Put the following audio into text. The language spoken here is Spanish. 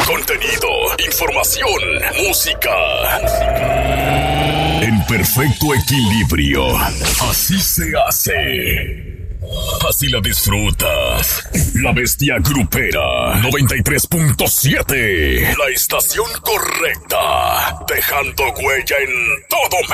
contenido, información, música. En perfecto equilibrio. Así se hace. Así la disfrutas. La Bestia Grupera 93.7. La estación correcta. Dejando huella en todo